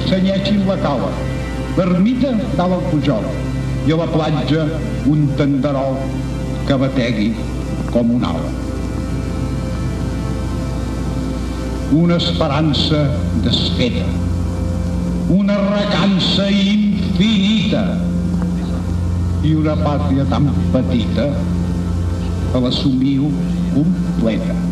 senyeixin la cala, l'ermita dalt al pujol i a la platja un tenderol que bategui com un ala. Una esperança desfeta, una recança infinita i una pàtria tan petita que l'assumiu completa.